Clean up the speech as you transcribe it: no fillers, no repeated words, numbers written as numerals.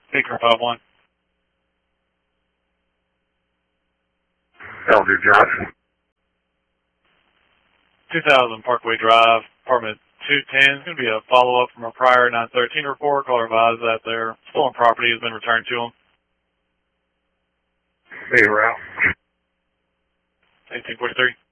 Baker 5-1. Elder Johnson. 2000 Parkway Drive, apartment 210. It's going to be a follow-up from a prior 913 report. Caller advised that their stolen property has been returned to them. Be around. 1843.